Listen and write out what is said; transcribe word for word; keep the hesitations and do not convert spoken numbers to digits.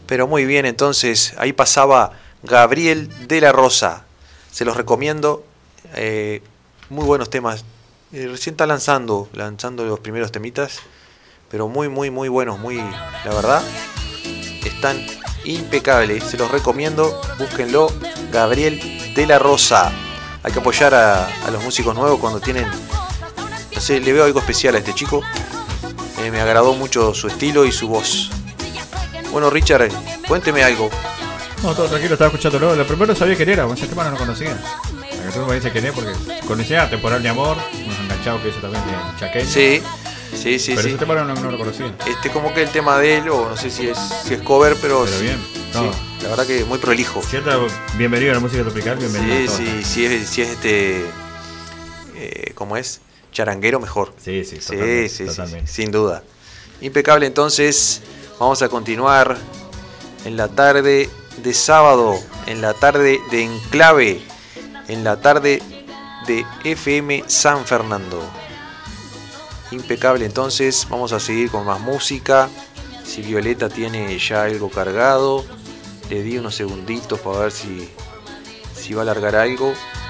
Pero muy bien, entonces ahí pasaba Gabriel de la Rosa. Se los recomiendo. Eh, muy buenos temas. Eh, recién está lanzando, lanzando los primeros temitas. Pero muy, muy, muy buenos. Muy, la verdad, están impecables. Se los recomiendo. Búsquenlo. Gabriel de la Rosa. Hay que apoyar a, a los músicos nuevos cuando tienen... No sé, le veo algo especial a este chico. Eh, me agradó mucho su estilo y su voz. Bueno, Richard, cuénteme algo. No, todo tranquilo, estaba escuchándolo. Lo primero no sabía quién era, ese tema no lo conocía. La que tú me dices quién es porque conocía Temporal de Amor, unos enganchados que hizo también de Chaqueño. Sí, sí, sí. Pero sí. ese tema no, no lo conocía. Este como que el tema de él, o no sé si es, si es cover, pero, Pero bien. No. Sí, la verdad que muy prolijo. Cierto, bienvenido a la música tropical, bienvenido. Sí, sí, sí es, si es este... Eh, ¿Cómo es? Charanguero mejor. Sí, sí, sí, totalmente, sí, totalmente. sí, sin duda. Impecable, entonces vamos a continuar en la tarde de sábado, en la tarde de Enclave, en la tarde de F M San Fernando. Impecable, entonces vamos a seguir con más música. Si Violeta tiene ya algo cargado, le di unos segunditos para ver si, si va a largar algo.